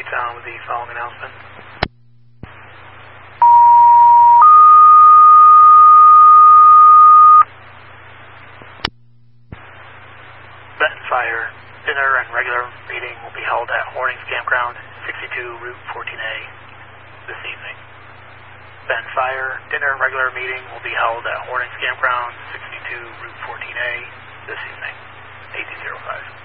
Newtown with the following announcement. Benton Fire dinner and regular meeting will be held at Hornings Campground, 62 Route 14A this evening. Benton Fire dinner and regular meeting will be held at Hornings Campground, 62 Route 14A this evening, 1805.